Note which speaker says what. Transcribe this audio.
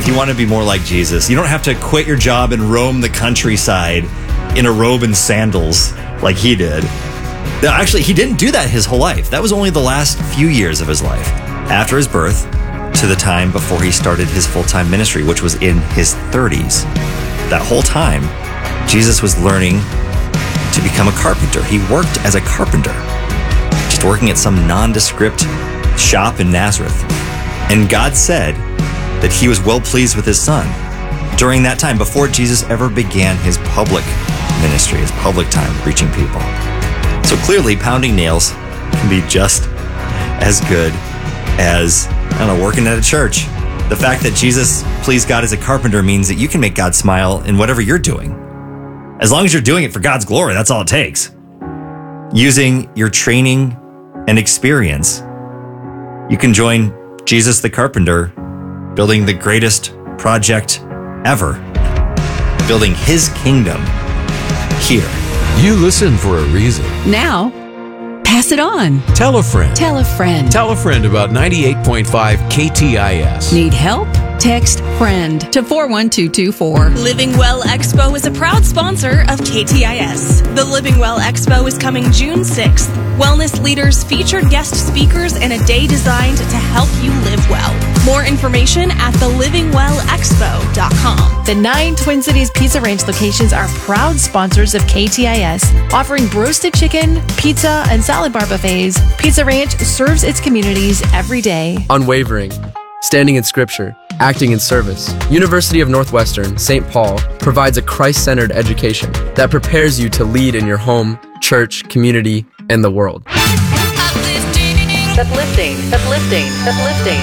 Speaker 1: you want to be more like Jesus, you don't have to quit your job and roam the countryside in a robe and sandals like he did. Actually, he didn't do that his whole life. That was only the last few years of his life. After his birth to the time before he started his full-time ministry, which was in his 30s. That whole time, Jesus was learning to become a carpenter. He worked as a carpenter, just working at some nondescript shop in Nazareth. And God said that he was well pleased with his son during that time, before Jesus ever began his public ministry, his public time reaching people. So clearly, pounding nails can be just as good as, working at a church. The fact that Jesus pleased God as a carpenter means that you can make God smile in whatever you're doing. As long as you're doing it for God's glory, that's all it takes. Using your training and experience, you can join Jesus the carpenter, building the greatest project ever, building his kingdom here.
Speaker 2: You listen for a reason.
Speaker 3: Now, pass it on.
Speaker 2: Tell a friend.
Speaker 3: Tell a friend.
Speaker 2: Tell a friend about 98.5 KTIS.
Speaker 3: Need help? Text FRIEND to 41224.
Speaker 4: Living Well Expo is a proud sponsor of KTIS. The Living Well Expo is coming June 6th. Wellness leaders, featured guest speakers, and a day designed to help you live well. More information at thelivingwellexpo.com.
Speaker 5: The 9 Twin Cities Pizza Ranch locations are proud sponsors of KTIS, offering roasted chicken, pizza, and salad bar buffets. Pizza Ranch serves its communities every day.
Speaker 6: Unwavering, standing in Scripture, acting in service. University of Northwestern, St. Paul provides a Christ-centered education that prepares you to lead in your home, church, community, and the world.
Speaker 7: Uplifting.